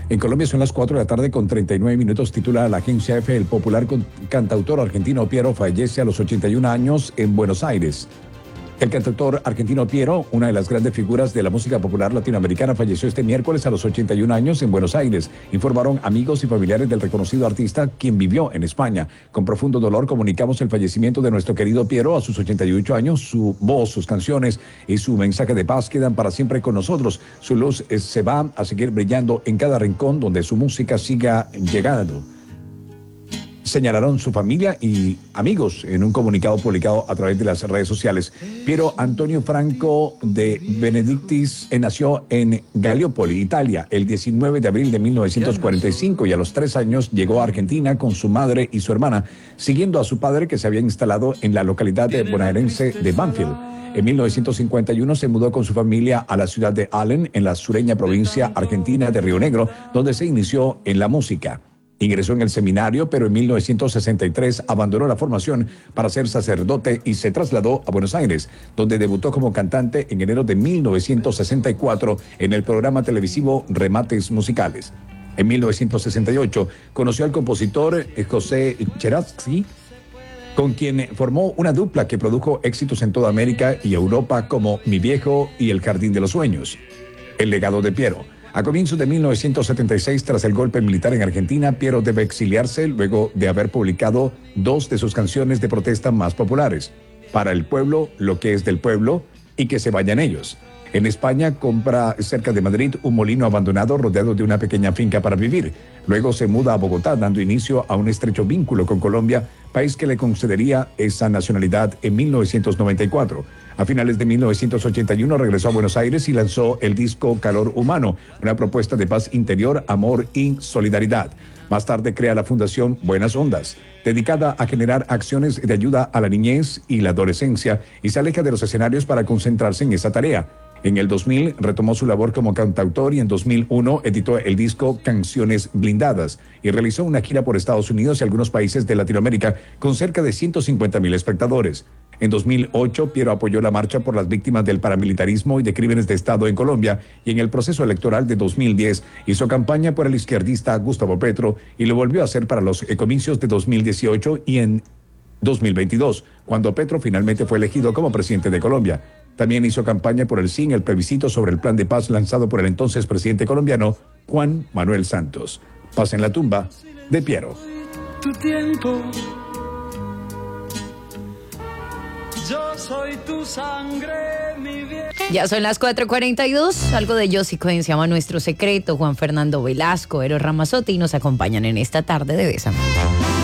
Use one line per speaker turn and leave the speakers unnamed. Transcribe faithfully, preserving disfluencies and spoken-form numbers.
En Colombia son las cuatro de la tarde con treinta y nueve minutos. Titula la agencia F: el popular cantautor argentino Piero fallece a los ochenta y un años en Buenos Aires. El cantautor argentino Piero, una de las grandes figuras de la música popular latinoamericana, falleció este miércoles a los ochenta y un años en Buenos Aires, informaron amigos y familiares del reconocido artista, quien vivió en España. Con profundo dolor comunicamos el fallecimiento de nuestro querido Piero a sus ochenta y ocho años. Su voz, sus canciones y su mensaje de paz quedan para siempre con nosotros. Su luz eh, se va a seguir brillando en cada rincón donde su música siga llegando, señalaron su familia y amigos en un comunicado publicado a través de las redes sociales. Piero Antonio Franco de Benedictis eh, nació en Gallipoli, Italia, el diecinueve de abril de mil novecientos cuarenta y cinco y a los tres años llegó a Argentina con su madre y su hermana, siguiendo a su padre que se había instalado en la localidad de bonaerense de Banfield. En mil novecientos cincuenta y uno se mudó con su familia a la ciudad de Allen, en la sureña provincia argentina de Río Negro, donde se inició en la música. Ingresó en el seminario, pero en mil novecientos sesenta y tres abandonó la formación para ser sacerdote y se trasladó a Buenos Aires, donde debutó como cantante en enero de mil novecientos sesenta y cuatro en el programa televisivo Remates Musicales. En mil novecientos sesenta y ocho conoció al compositor José Cheratsky, con quien formó una dupla que produjo éxitos en toda América y Europa como Mi Viejo y El Jardín de los Sueños. El legado de Piero. A comienzos de mil novecientos setenta y seis, tras el golpe militar en Argentina, Piero debe exiliarse luego de haber publicado dos de sus canciones de protesta más populares: Para el pueblo, Lo que es del pueblo y Que se vayan ellos. En España compra cerca de Madrid un molino abandonado rodeado de una pequeña finca para vivir. Luego se muda a Bogotá, dando inicio a un estrecho vínculo con Colombia, país que le concedería esa nacionalidad en mil novecientos noventa y cuatro. A finales de mil novecientos ochenta y uno regresó a Buenos Aires y lanzó el disco Calor Humano, una propuesta de paz interior, amor y solidaridad. Más tarde crea la Fundación Buenas Ondas, dedicada a generar acciones de ayuda a la niñez y la adolescencia, y se aleja de los escenarios para concentrarse en esa tarea. En el dos mil retomó su labor como cantautor y en dos mil uno editó el disco Canciones Blindadas y realizó una gira por Estados Unidos y algunos países de Latinoamérica con cerca de ciento cincuenta mil espectadores. En dos mil ocho, Piero apoyó la marcha por las víctimas del paramilitarismo y de crímenes de Estado en Colombia, y en el proceso electoral de dos mil diez hizo campaña por el izquierdista Gustavo Petro y lo volvió a hacer para los comicios de dos mil dieciocho y en dos mil veintidós, cuando Petro finalmente fue elegido como presidente de Colombia. También hizo campaña por el sí en el plebiscito sobre el plan de paz lanzado por el entonces presidente colombiano Juan Manuel Santos. Paz en la tumba de Piero.
Tu tiempo. Yo soy tu sangre, mi bien.
Ya son las cuatro cuarenta y dos. Algo de Yossi Cohen se llama Nuestro Secreto. Juan Fernando Velasco, Eros Ramazzotti nos acompañan en esta tarde de Bésame.